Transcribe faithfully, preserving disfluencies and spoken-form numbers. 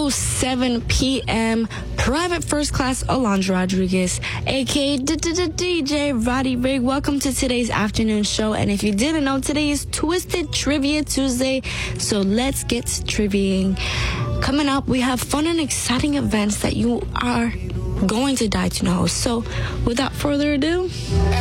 oh seven p.m. Private First Class Alondra Rodriguez, aka D J Roddy Rig. Welcome to today's afternoon show. And if you didn't know, today is Twisted Trivia Tuesday. So let's get triviaing. Coming up, we have fun and exciting events that you are going to die to know. So without further ado,